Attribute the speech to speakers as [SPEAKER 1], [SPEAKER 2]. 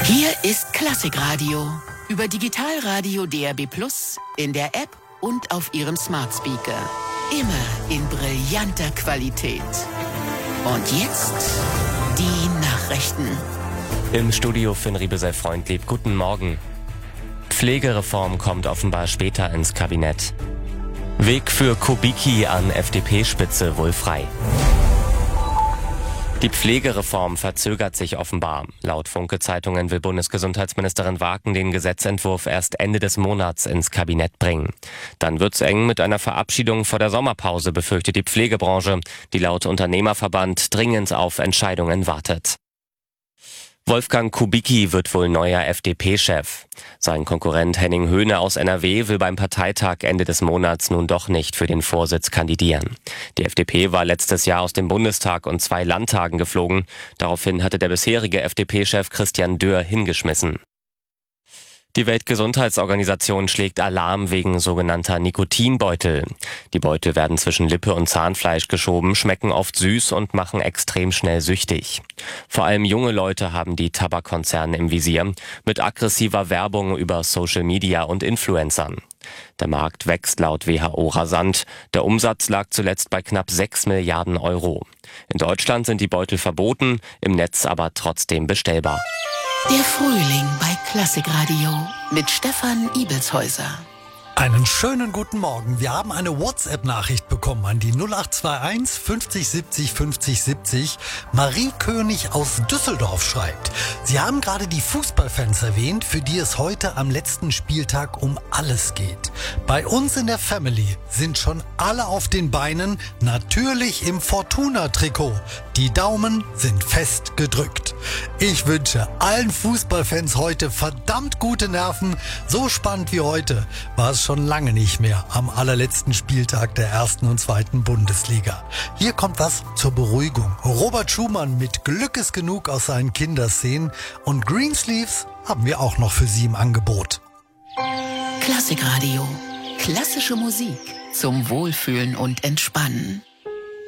[SPEAKER 1] Hier ist Klassikradio. Über Digitalradio DAB+, in der App und auf Ihrem Smart Speaker. Immer in brillanter Qualität. Und jetzt die Nachrichten.
[SPEAKER 2] Im Studio Finn Riebesell-Freundlieb. Guten Morgen. Pflegereform kommt offenbar später ins Kabinett. Weg für Kubicki an FDP-Spitze wohl frei. Die Pflegereform verzögert sich offenbar. Laut Funke-Zeitungen will Bundesgesundheitsministerin Waken den Gesetzentwurf erst Ende des Monats ins Kabinett bringen. Dann wird's eng mit einer Verabschiedung vor der Sommerpause, befürchtet die Pflegebranche, die laut Unternehmerverband dringend auf Entscheidungen wartet. Wolfgang Kubicki wird wohl neuer FDP-Chef. Sein Konkurrent Henning Höhne aus NRW will beim Parteitag Ende des Monats nun doch nicht für den Vorsitz kandidieren. Die FDP war letztes Jahr aus dem Bundestag und 2 Landtagen geflogen. Daraufhin hatte der bisherige FDP-Chef Christian Dürr hingeschmissen. Die Weltgesundheitsorganisation schlägt Alarm wegen sogenannter Nikotinbeutel. Die Beutel werden zwischen Lippe und Zahnfleisch geschoben, schmecken oft süß und machen extrem schnell süchtig. Vor allem junge Leute haben die Tabakkonzerne im Visier, mit aggressiver Werbung über Social Media und Influencern. Der Markt wächst laut WHO rasant. Der Umsatz lag zuletzt bei knapp 6 Milliarden Euro. In Deutschland sind die Beutel verboten, im Netz aber trotzdem bestellbar.
[SPEAKER 1] Der Frühling bei Klassikradio mit Stefan Ibelshäuser.
[SPEAKER 3] Einen schönen guten Morgen. Wir haben eine WhatsApp-Nachricht bekommen an die 0821 50 70 50 70. Marie König aus Düsseldorf schreibt: Sie haben gerade die Fußballfans erwähnt, für die es heute am letzten Spieltag um alles geht. Bei uns in der Family sind schon alle auf den Beinen, natürlich im Fortuna-Trikot. Die Daumen sind fest gedrückt. Ich wünsche allen Fußballfans heute verdammt gute Nerven. So spannend wie heute war es schon lange nicht mehr am allerletzten Spieltag der 1. und 2. Bundesliga. Hier kommt was zur Beruhigung. Robert Schumann mit Glück ist genug aus seinen Kinderszenen und Greensleeves haben wir auch noch für Sie im Angebot.
[SPEAKER 1] Klassikradio. Klassische Musik zum Wohlfühlen und Entspannen.